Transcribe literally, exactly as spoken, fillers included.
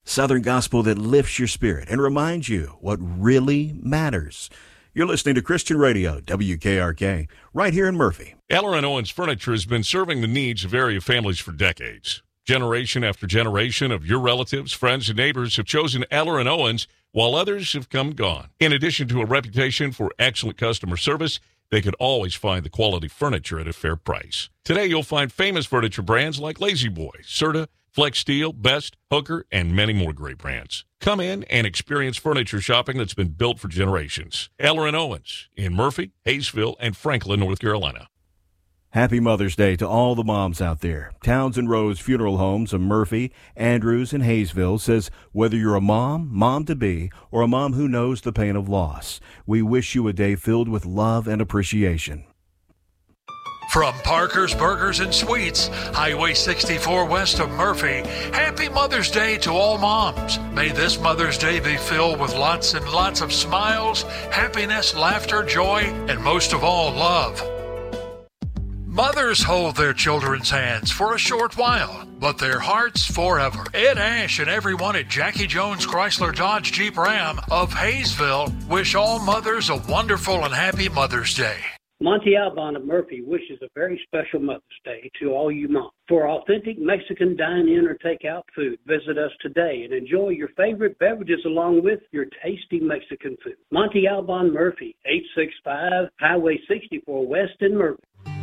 Southern gospel that lifts your spirit and reminds you what really matters. You're listening to Christian Radio, W K R K, right here in Murphy. Eller and Owens Furniture has been serving the needs of area families for decades. Generation after generation of your relatives, friends, and neighbors have chosen Eller and Owens, while others have come and gone. In addition to a reputation for excellent customer service, they could always find the quality furniture at a fair price. Today, you'll find famous furniture brands like Lazy Boy, Serta, Flex Steel, Best, Hooker, and many more great brands. Come in and experience furniture shopping that's been built for generations. Eller and Owens in Murphy, Hayesville, and Franklin, North Carolina. Happy Mother's Day to all the moms out there. Townsend Rose Funeral Homes of Murphy, Andrews, and Hayesville says whether you're a mom, mom-to-be, or a mom who knows the pain of loss, we wish you a day filled with love and appreciation. From Parker's Burgers and Sweets, Highway sixty-four west of Murphy, happy Mother's Day to all moms. May this Mother's Day be filled with lots and lots of smiles, happiness, laughter, joy, and most of all, love. Mothers hold their children's hands for a short while, but their hearts forever. Ed Ash and everyone at Jackie Jones Chrysler Dodge Jeep Ram of Hayesville wish all mothers a wonderful and happy Mother's Day. Monty Albon of Murphy wishes a very special Mother's Day to all you moms. For authentic Mexican dine-in or take-out food, visit us today and enjoy your favorite beverages along with your tasty Mexican food. Monty Albon Murphy, eight six five Highway sixty-four West in Murphy.